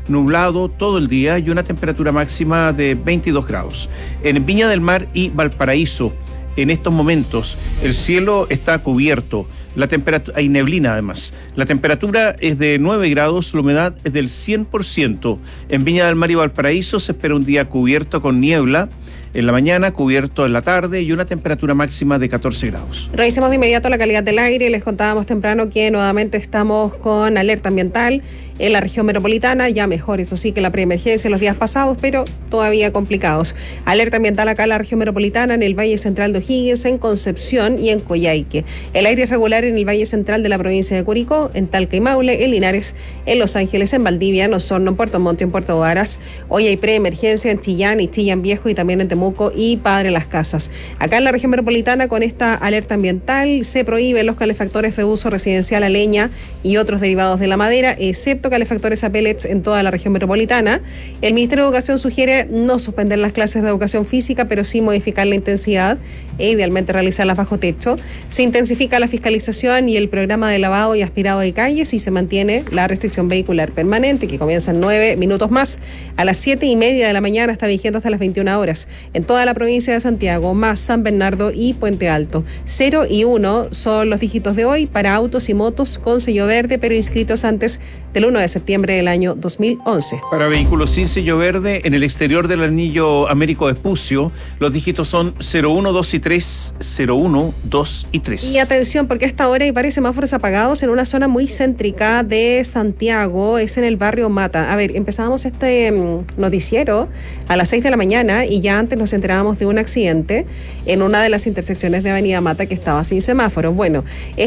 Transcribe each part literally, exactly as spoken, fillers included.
nublado todo el día y una temperatura máxima de veintidós grados. En Viña del Mar y Valparaíso, en estos momentos, el cielo está cubierto, la temperatura, hay neblina además. La temperatura es de nueve grados, la humedad es del cien por ciento. En Viña del Mar y Valparaíso se espera un día cubierto con niebla en la mañana, cubierto en la tarde y una temperatura máxima de catorce grados. Revisemos de inmediato la calidad del aire. Les contábamos temprano que nuevamente estamos con alerta ambiental en la región metropolitana, ya mejor, eso sí, que la preemergencia los días pasados, pero todavía complicados. Alerta ambiental acá en la región metropolitana, en el Valle Central de O'Higgins, en Concepción y en Coyhaique. El aire es regular en el Valle Central de la provincia de Curicó, en Talca y Maule, en Linares, en Los Ángeles, en Valdivia, en Osorno, en Puerto Montt, en Puerto Varas. Hoy hay preemergencia en Chillán y Chillán Viejo y también en Temuco y Padre Las Casas. Acá en la región metropolitana, con esta alerta ambiental, se prohíben los calefactores de uso residencial a leña y otros derivados de la madera, excepto calefactores a pellets en toda la región metropolitana. El Ministerio de Educación sugiere no suspender las clases de educación física, pero sí modificar la intensidad e idealmente realizarlas bajo techo. Se intensifica la fiscalización y el programa de lavado y aspirado de calles y se mantiene la restricción vehicular permanente, que comienza en nueve minutos más. A las siete y media de la mañana está vigente hasta las veintiuna horas. En toda la provincia de Santiago, más San Bernardo y Puente Alto. cero y uno son los dígitos de hoy para autos y motos con sello verde, pero inscritos antes del uno de septiembre del año dos mil once. Para vehículos sin sello verde, en el exterior del anillo Américo Vespucio, los dígitos son cero uno, dos y tres, cero uno, dos y tres. Y atención, porque a esta hora hay varios semáforos apagados en una zona muy céntrica de Santiago, es en el barrio Mata. A ver, empezábamos este um, noticiero a las seis de la mañana y ya antes nos enterábamos de un accidente en una de las intersecciones de Avenida Mata que estaba sin semáforos. Bueno,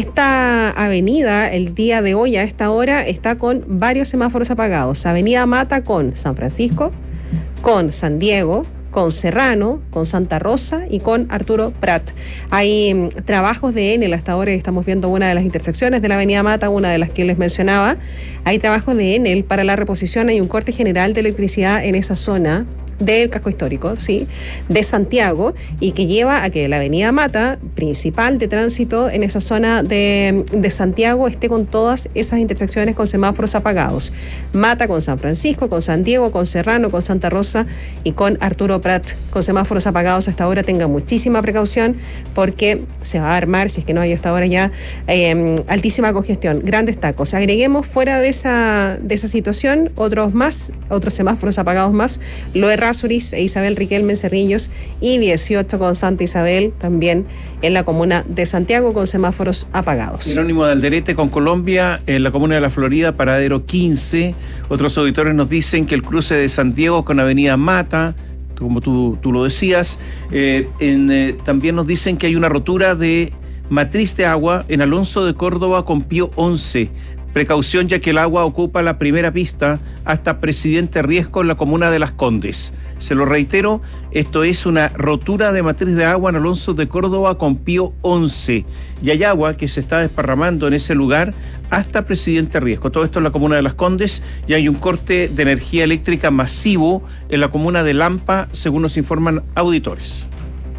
esta avenida el día de hoy a esta hora está con varios semáforos apagados. Avenida Mata con San Francisco, con San Diego, con Serrano, con Santa Rosa y con Arturo Prat. Hay um, trabajos de Enel hasta ahora, estamos viendo una de las intersecciones de la Avenida Mata, una de las que les mencionaba. Hay trabajos de Enel para la reposición, hay un corte general de electricidad en esa zona del casco histórico, sí, de Santiago, y que lleva a que la avenida Mata, principal de tránsito en esa zona de, de Santiago, esté con todas esas intersecciones con semáforos apagados. Mata con San Francisco, con San Diego, con Serrano, con Santa Rosa y con Arturo Prat, con semáforos apagados hasta ahora. Tenga muchísima precaución porque se va a armar, si es que no hay hasta ahora ya, eh, altísima congestión, grandes tacos. Agreguemos fuera de esa, de esa situación otros más, otros semáforos apagados más, lo errado Suris e Isabel Riquelme en Cerrillos y dieciocho con Santa Isabel también en la comuna de Santiago con semáforos apagados. Jerónimo de Alderete con Colombia en la comuna de La Florida, paradero quince. Otros auditores nos dicen que el cruce de Santiago con Avenida Mata, como tú, tú lo decías, eh, en, eh, también nos dicen que hay una rotura de matriz de agua en Alonso de Córdoba con Pío once. Precaución ya que el agua ocupa la primera pista hasta Presidente Riesco en la comuna de Las Condes. Se lo reitero, esto es una rotura de matriz de agua en Alonso de Córdoba con Pío once. Y hay agua que se está desparramando en ese lugar hasta Presidente Riesco. Todo esto en la comuna de Las Condes y hay un corte de energía eléctrica masivo en la comuna de Lampa, según nos informan auditores.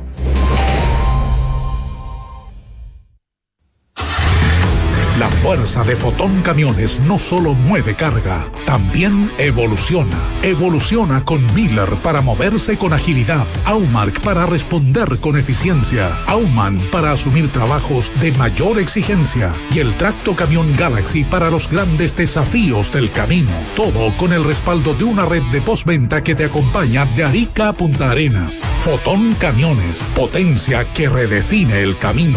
La fuerza de Fotón Camiones no solo mueve carga, también evoluciona. Evoluciona con Miller para moverse con agilidad, Aumark para responder con eficiencia, Auman para asumir trabajos de mayor exigencia y el Tracto Camión Galaxy para los grandes desafíos del camino. Todo con el respaldo de una red de postventa que te acompaña de Arica a Punta Arenas. Fotón Camiones, potencia que redefine el camino.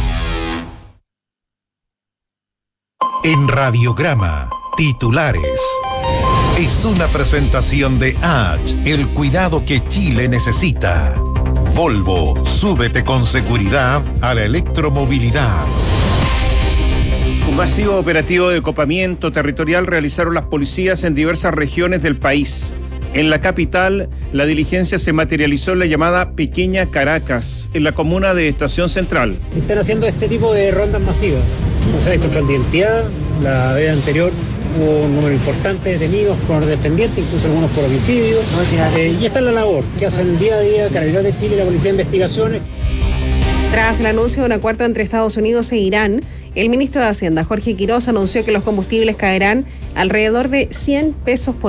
En Radiograma, titulares. Es una presentación de H, el cuidado que Chile necesita. Volvo, súbete con seguridad a la electromovilidad. Un masivo operativo de copamiento territorial realizaron las policías en diversas regiones del país. En la capital, la diligencia se materializó en la llamada Pequeña Caracas, en la comuna de Estación Central. Están haciendo este tipo de rondas masivas. No se ha control de identidad. La vez anterior hubo un número importante de detenidos con orden pendiente, incluso algunos por homicidio. Eh, y esta es la labor que hacen día a día Carabineros de Chile y la Policía de Investigaciones. Tras el anuncio de un acuerdo entre Estados Unidos e Irán, el ministro de Hacienda, Jorge Quiroz, anunció que los combustibles caerán alrededor de cien pesos por